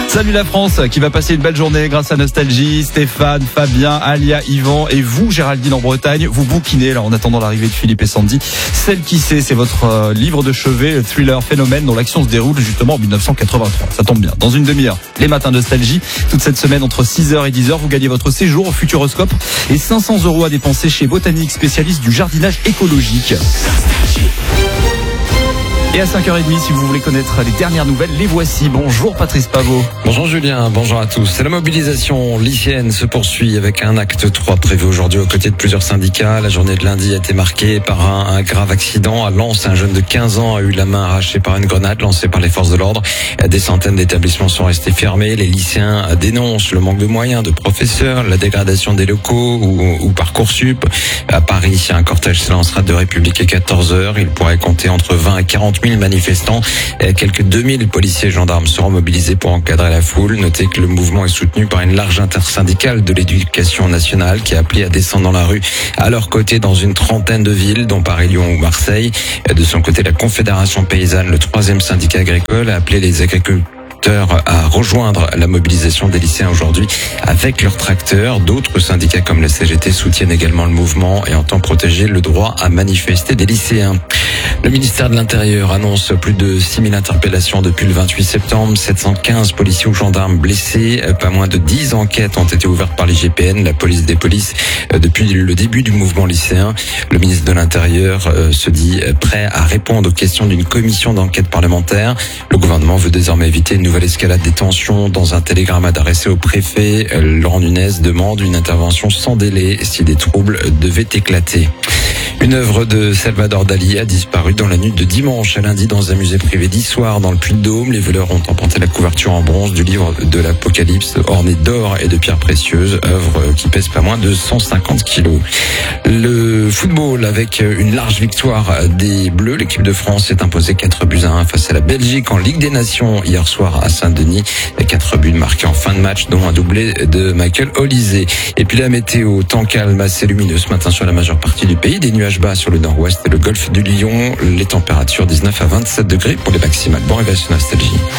Salut la France qui va passer une belle journée grâce à Nostalgie. Stéphane, Fabien, Alia, Yvan et vous Géraldine en Bretagne, vous bouquinez là en attendant l'arrivée de Philippe et Sandy. Celle qui sait, c'est votre livre de chevet, le thriller Phénomène dont l'action se déroule justement en 1983. Ça tombe bien. Dans une demi-heure, les matins Nostalgie. Toute cette semaine entre 6h et 10h, vous gagnez votre séjour au Futuroscope et 500 € à dépenser chez Botanique, spécialiste du jardinage écologique. Et à 5h30, si vous voulez connaître les dernières nouvelles, les voici. Bonjour Patrice Pavot. Bonjour Julien, bonjour à tous. La mobilisation lycéenne se poursuit avec un acte 3 prévu aujourd'hui aux côtés de plusieurs syndicats. La journée de lundi a été marquée par un grave accident. À Lens, un jeune de 15 ans a eu la main arrachée par une grenade lancée par les forces de l'ordre. Des centaines d'établissements sont restés fermés. Les lycéens dénoncent le manque de moyens, de professeurs, la dégradation des locaux ou Parcoursup. À Paris, un cortège s'élancera de République à 14h. Il pourrait compter entre 20 et 40 000 manifestants. Quelques 2000 policiers et gendarmes seront mobilisés pour encadrer la foule. Notez que le mouvement est soutenu par une large intersyndicale de l'éducation nationale qui a appelé à descendre dans la rue à leur côté dans une trentaine de villes, dont Paris, Lyon ou Marseille. De son côté, la Confédération paysanne, le 3e syndicat agricole, a appelé les agriculteurs à rejoindre la mobilisation des lycéens aujourd'hui avec leurs tracteurs. D'autres syndicats comme la CGT soutiennent également le mouvement et entendent protéger le droit à manifester des lycéens. Le ministère de l'Intérieur annonce plus de 6000 interpellations depuis le 28 septembre, 715 policiers ou gendarmes blessés, pas moins de 10 enquêtes ont été ouvertes par l'IGPN, la police des polices, depuis le début du mouvement lycéen. Le ministre de l'Intérieur se dit prêt à répondre aux questions d'une commission d'enquête parlementaire. Le gouvernement veut désormais éviter une nouvelle escalade des tensions. Dans un télégramme adressé au préfet, Laurent Nunez demande une intervention sans délai si des troubles devaient éclater. Une œuvre de Salvador Dali a disparu dans la nuit de dimanche à lundi dans un musée privé d'Issoire dans le Puy-de-Dôme. Les voleurs ont emporté la couverture en bronze du livre de l'Apocalypse orné d'or et de pierres précieuses, œuvre qui pèse pas moins de 150 kilos. Le football avec une large victoire des Bleus. L'équipe de France s'est imposée 4-1 face à la Belgique en Ligue des Nations hier soir à Saint-Denis. 4 buts marqués en fin de match, dont un doublé de Michael Olysée. Et puis la météo, temps calme assez lumineux ce matin sur la majeure partie du pays. Des nuages bas sur le nord-ouest et le golfe du Lion. Les températures 19 à 27 degrés pour les maximales. Bon réveil sur Nostalgie.